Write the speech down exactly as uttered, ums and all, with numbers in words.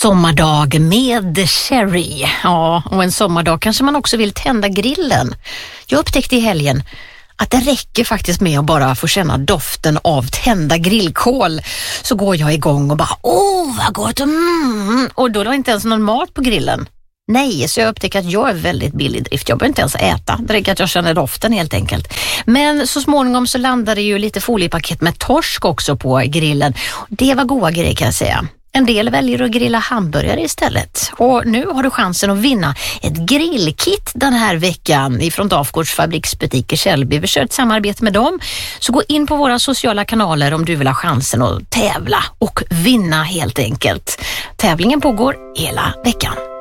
Sommardag med Cherry. Ja, och en sommardag kanske man också vill tända grillen. Jag upptäckte i helgen att det räcker faktiskt med att bara få känna doften av tända grillkol. Så går jag igång och bara, åh vad gott, mm. Och då är det inte ens någon mat på grillen. Nej, så jag upptäcker att jag är väldigt billig drift. Jag behöver inte ens äta. Det räcker att jag känner doften helt enkelt. Men så småningom så landade ju lite foliepaket med torsk också på grillen. Det var goda grejer kan jag säga. En del väljer att grilla hamburgare istället. Och nu har du chansen att vinna ett grillkit den här veckan ifrån Dafgårds fabriksbutik i Källby. Vi kör ett samarbete med dem. Så gå in på våra sociala kanaler om du vill ha chansen att tävla och vinna helt enkelt. Tävlingen pågår hela veckan.